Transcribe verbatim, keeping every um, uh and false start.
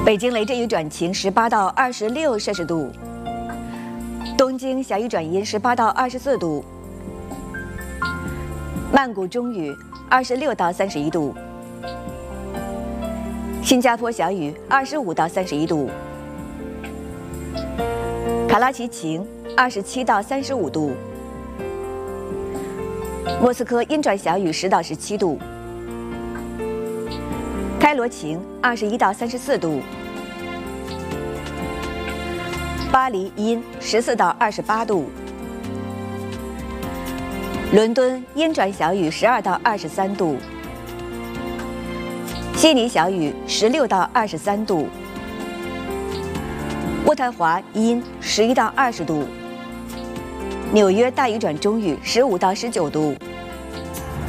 北京雷阵雨转晴，十八到二十六摄氏度；东京小雨转阴，十八到二十四度；曼谷中雨，二十六到三十一度；新加坡小雨，二十五到三十一度；卡拉奇晴，二十七到三十五度；莫斯科阴转小雨，十到十七度；开罗晴，二十一到三十四度；巴黎阴，十四到二十八度；伦敦阴转小雨，十二到二十三度；悉尼小雨，十六到二十三度；渥太华阴，十一到二十度；纽约大雨转中雨，十五到十九度；